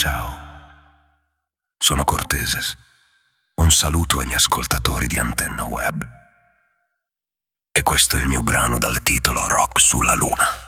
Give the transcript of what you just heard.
ciao. Sono Corteses. Un saluto agli ascoltatori di Antenna Web. E questo è il mio brano dal titolo Rock sulla Luna.